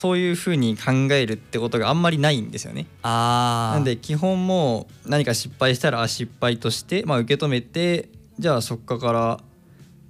そういうふうに考えるってことがあんまりないんですよね。なんで基本もう何か失敗したら失敗として、受け止めて、じゃあそっから、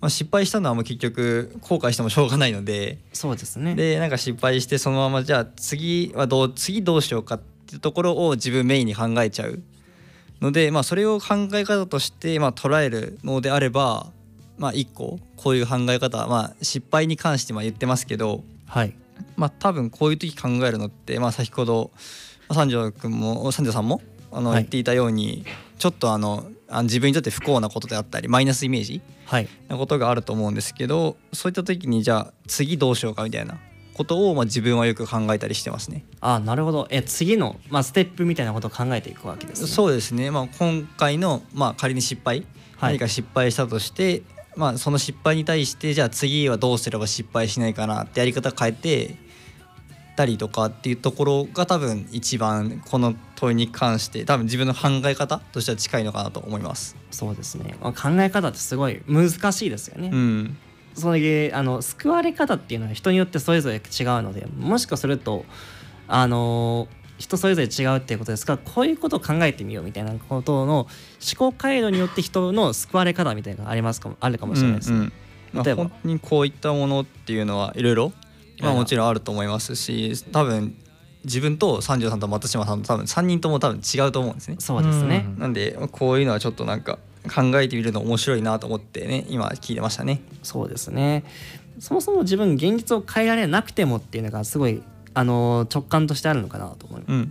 失敗したのはもう結局後悔してもしょうがないので、 そうですね。 でなんか失敗してそのままじゃあ次どうしようかっていうところを自分メインに考えちゃうので、それを考え方として捉えるのであれば、一個こういう考え方、失敗に関して言ってますけど、 はい、 多分こういう時考えるのって、先ほど三条さんも言っていたように、ちょっと自分にとって不幸なことであったりマイナスイメージなことがあると思うんですけど、そういった時にじゃあ次どうしようかみたいなことを自分はよく考えたりしてますね。 なるほど。次の、ステップみたいなことを考えていくわけですね。 そうですね。今回の、仮に失敗、何か失敗したとして、その失敗に対してじゃあ次はどうすれば失敗しないかなってやり方変えてたりとかっていうところが多分一番この問いに関して多分自分の考え方としては近いのかなと思います。 そうですね。考え方ってすごい難しいですよね。そういう救われ方っていうのは人によってそれぞれ違うので、もしかすると人それぞれ違うっていうことですから、こういうことを考えてみようみたいなことの思考回路によって人の救われ方みたいなのがあるかもしれないですね。例えば本当にこういったものっていうのはいろいろもちろんあると思いますし、多分自分と三条さんと松島さんと多分3人とも多分違うと思うんですね。 そうですね。 なんでこういうのはちょっとなんか考えてみるの面白いなと思ってね、今聞いてましたね。 そうですね。そもそも自分現実を変えられなくてもっていうのがすごい直感としてあるのかなと思います。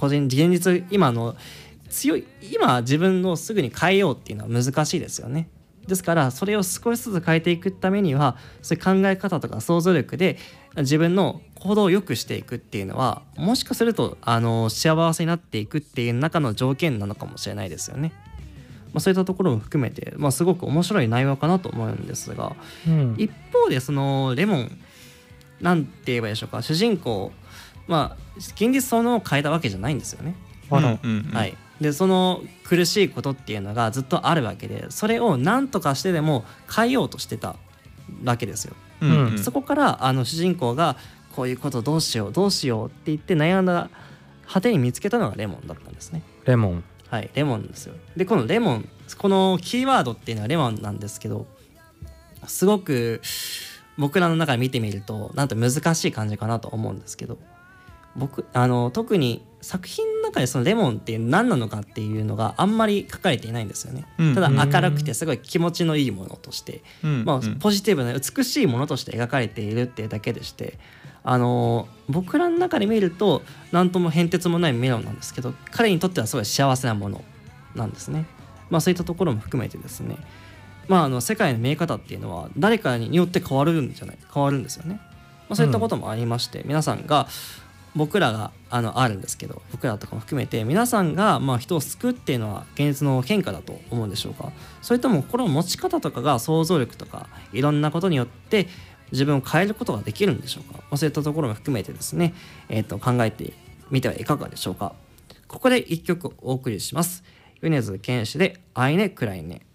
現実今自分のすぐに変えようっていうのは難しいですよね。ですからそれを少しずつ変えていくためには、そういう考え方とか想像力で自分の行動を良くしていくっていうのは、もしかすると幸せになっていくっていう中の条件なのかもしれないですよね。そういったところも含めて、すごく面白い内容かなと思うんですが、一方でそのレモンなんて言えばいいでしょうか、主人公現実そのものを変えたわけじゃないんですよね。でその苦しいことっていうのがずっとあるわけで、それを何とかしてでも変えようとしてたわけですよ。そこから主人公がこういうことどうしようって言って悩んだ果てに見つけたのがレモンだったんですね。 レモンですよ。でこのレモン、このキーワードっていうのはレモンなんですけど、すごく僕らの中で見てみるとなんと難しい感じかなと思うんですけど、特に作品の中でそのレモンって何なのかっていうのがあんまり書かれていないんですよね。ただ明るくてすごい気持ちのいいものとして、ポジティブな美しいものとして描かれているっていうだけでして、僕らの中で見ると何とも変哲もないメロンなんですけど、彼にとってはすごい幸せなものなんですね。そういったところも含めてですね、世界の見え方っていうのは誰かによって変わるんですよね。そういったこともありまして、皆さんが僕らがあるんですけど、僕らとかも含めて皆さんが人を救うっていうのは現実の変化だと思うんでしょうか。それとも心の持ち方とかが想像力とかいろんなことによって自分を変えることができるんでしょうか。そういったところも含めてですね、考えてみてはいかがでしょうか。ここで一曲お送りします。米津玄師で愛ねくらいね。